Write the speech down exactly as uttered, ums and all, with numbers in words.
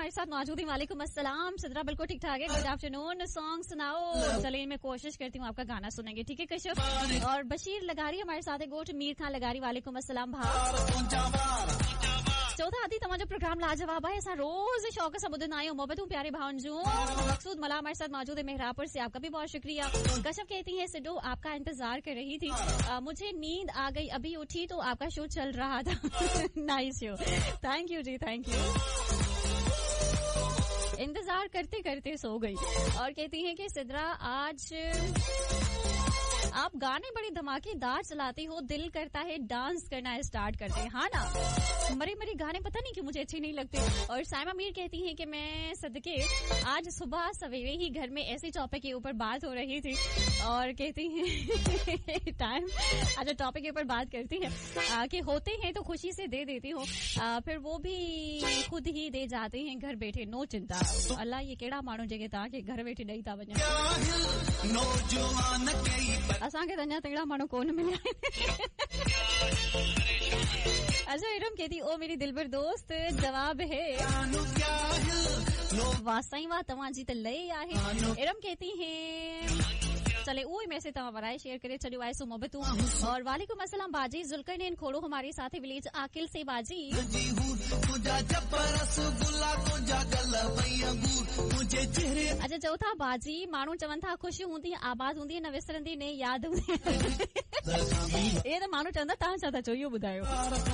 हमारे साथ मौजूद है। वालेकुम अस्सलाम। सिद्रा बिल्कुल ठीक ठाक है। Good afternoon. सॉन्ग सुनाओ। चलिए मैं कोशिश करती हूँ आपका गाना सुनेंगे, ठीक है कश्यप। और बशीर लगारी हमारे साथ है। गोट मीर खान लगारी, वालेकुम अस्सलाम भाई। चौथा आदि तमाम जो प्रोग्राम लाजवाब है, ऐसा रोज शौक से बुद्ध आए मोहब्बत हूँ प्यारे भांजू। मकसूद मला हमारे साथ मौजूद है मेहरापुर से, आपका भी बहुत शुक्रिया। कश्यप कहती है सिडो आपका इंतजार कर रही थी, आ, मुझे नींद आ गई, अभी उठी तो आपका शो चल रहा था। Nice show, thank you ji, thank you. इंतजार करते करते सो गई। और कहती है कि सिद्रा आज आप गाने बड़ी धमाकेदार चलाती हो, दिल करता है डांस करना स्टार्ट करते हैं। हाँ ना, मरे मरे गाने पता नहीं क्यों मुझे अच्छे नहीं लगते। और साइमा मीर कहती हैं कि मैं सदके आज सुबह सवेरे ही घर में ऐसे टॉपिक के ऊपर बात हो रही थी। और कहती हैं टाइम अच्छा टॉपिक के ऊपर बात करती है आ, कि होते हैं तो खुशी से दे देती हूँ, फिर वो भी खुद ही दे जाते हैं घर बैठे, नो चिंता। अल्लाह ये केड़ा मानो जगह था कि घर बैठे नहीं था बने असा के तंजा तेड़ा मानो कौन मिले। अच्छा इरम कहती ओ मेरी दिलबर दोस्त जवाब है वासाई वाह तवा जी त ले आहे। इरम कहती हैं चले वो में से तवा वराय शेयर करे चलो आए सो मोहब्बत हूँ। और वालेकुम अस्सलाम बाजी। जुल्करनैन खोड़ो हमारे साथ है विलेज आकिल से बाजी। अच्छा चौथा बाजी मानू चवन था खुशी होंदी आबाद होंदी न विसरंदी ने याद होंदी। ये तो मानू चवंदा तव्हां छा था चओ इहो ॿुधायो।